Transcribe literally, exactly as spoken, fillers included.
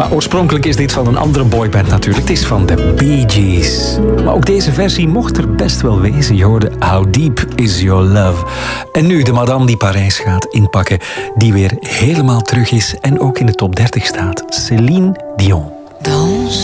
oorspronkelijk is dit van een andere boyband natuurlijk. Het is van de Bee Gees. Maar ook deze versie mocht er best wel wezen. Je hoorde How Deep Is Your Love. En nu de madame die Parijs gaat inpakken, die weer helemaal terug is en ook in de top dertig staat. Céline Dion.